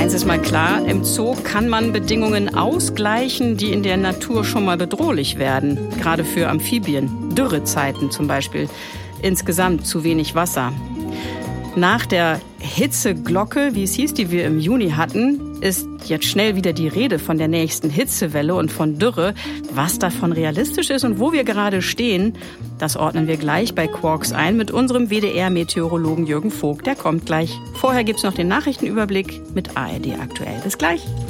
Eins ist mal klar, im Zoo kann man Bedingungen ausgleichen, die in der Natur schon mal bedrohlich werden. Gerade für Amphibien. Dürrezeiten zum Beispiel. Insgesamt zu wenig Wasser. Nach der Hitzeglocke, wie es hieß, die wir im Juni hatten, ist jetzt schnell wieder die Rede von der nächsten Hitzewelle und von Dürre. Was davon realistisch ist und wo wir gerade stehen, das ordnen wir gleich bei Quarks ein mit unserem WDR-Meteorologen Jürgen Vogt. Der kommt gleich. Vorher gibt's noch den Nachrichtenüberblick mit ARD aktuell. Bis gleich.